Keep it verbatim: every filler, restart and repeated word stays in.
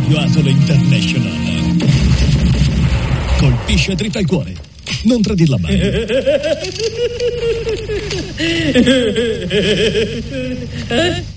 Radio Asolo International. Colpisce dritta al cuore. Non tradirla mai. Eh?